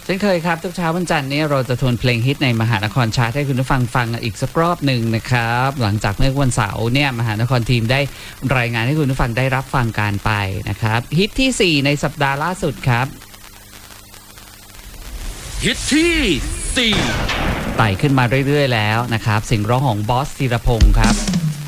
เช่นเคยครับทุกเช้าวันจันทร์นี้เราจะทวนเพลงฮิตในมหานครชาร์ตให้คุณผู้ฟังฟังอีกสักรอบหนึ่งนะครับหลังจากเมื่อวันเสาร์เนี่ยมหานครทีมได้รายงานให้คุณผู้ฟังได้รับฟังการไปนะครับฮิตที่4ในสัปดาห์ล่าสุดครับฮิตที่4 ไต่ขึ้นมาเรื่อยๆแล้วนะครับเสียงร้องของบอสธีรพงศ์ครับ